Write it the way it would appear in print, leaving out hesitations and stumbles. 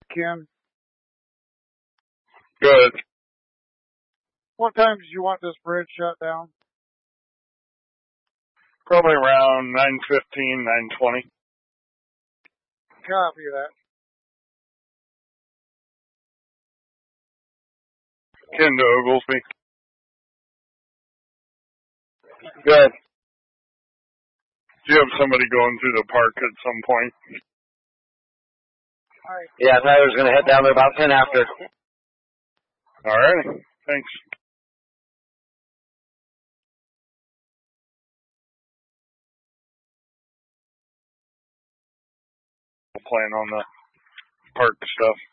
Ken? Good. What time did you want this bridge shut down? Probably around 9:15, 9:20. Copy that. Ken to Oglesby. Good. Do you have somebody going through the park at some point? All right. Yeah, Tyler's going to head down there about 10 after. All right. Thanks. Plan on the park stuff.